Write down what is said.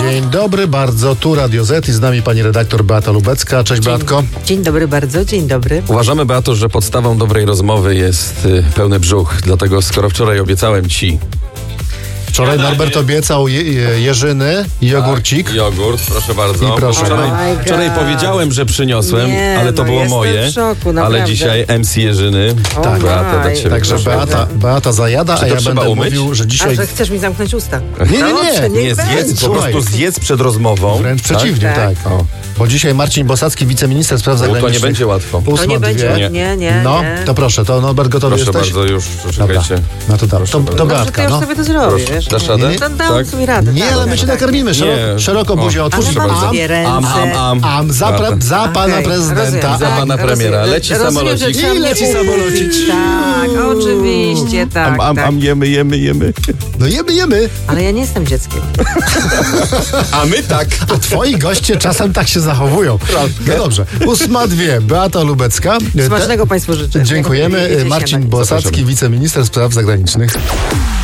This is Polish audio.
Dzień dobry bardzo, tu Radio Z i z nami pani redaktor Beata Lubecka. Cześć Beatko. Dzień dobry bardzo, dzień dobry. Uważamy, Beato, że podstawą dobrej rozmowy jest pełny brzuch. Dlatego skoro wczoraj obiecałem ci... Wczoraj Norbert obiecał jeżyny i jogurcik. Jogurt, proszę bardzo. I proszę. Wczoraj powiedziałem, że przyniosłem, Nie, ale to było jestem moje. w szoku, ale naprawdę. dzisiaj MC Jerzyny. Tak. Beata, dla ciebie. Także proszę. Beata zajada, Czy a to ja trzeba będę umyć? mówił, że A dzisiaj... że chcesz mi zamknąć usta? Nie. Dobrze, Nie zjedz, po Słuchaj. prostu zjedz przed rozmową. Wręcz przeciwnie, tak. O. Bo dzisiaj Marcin Bosacki, wiceminister spraw To zagranicznych. nie będzie łatwo. To nie 8:02. będzie, nie. No, to proszę, to Norbert gotowy Proszę jesteś? bardzo, już Dobra, czekajcie. no to dalej. To Dobrze, to Beatka, już no. sobie to zrobię, Proszę. wiesz. Dasz radę? To dam Tak? sobie radę. Nie, tak, ale my tak, się tak. nakarmimy. Nie. Szeroko buzię O, otwórz. Ale mam bardzo. dwie ręce. Za Beata. pana Okej, prezydenta. rozumiem, Za pana tak, premiera. rozumiem. Leci Rozumiem, samolocik. że trzeba I leci mnie samolocik. puścić. Tak, oczywiście, tak, tak. Jemy. No jemy. Ale ja nie jestem dzieckiem. A my tak. A twoi goście czasem tak się zachowują. No dobrze. 8:02. Beata Lubecka. Smacznego Państwu życzę. Dziękujemy. Idziecie Marcin śniadać. Bosacki, Zapraszamy. wiceminister spraw zagranicznych.